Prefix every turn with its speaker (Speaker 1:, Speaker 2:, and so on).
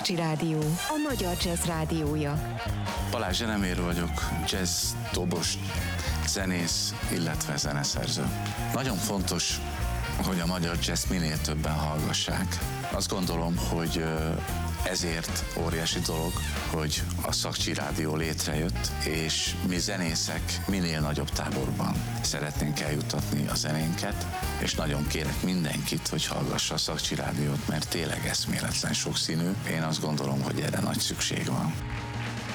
Speaker 1: Szakcsi Rádió, a magyar jazz rádiója.
Speaker 2: Balázs Zsenemér vagyok, jazz, dobos, zenész, illetve zeneszerző. Nagyon fontos, hogy a magyar jazz minél többen hallgassák. Azt gondolom, hogy ezért óriási dolog, hogy a Szakcsi Rádió létrejött, és mi zenészek minél nagyobb táborban szeretnénk eljuttatni a zenénket, és nagyon kérek mindenkit, hogy hallgassa a Szakcsi Rádiót, mert tényleg eszméletlen sokszínű. Én azt gondolom, hogy erre nagy szükség van.